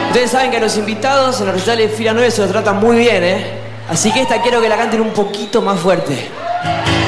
Ustedes saben que a los invitados en los recitales de Fila 9 se los tratan muy bien, ¿eh? Así que esta quiero que la canten un poquito más fuerte.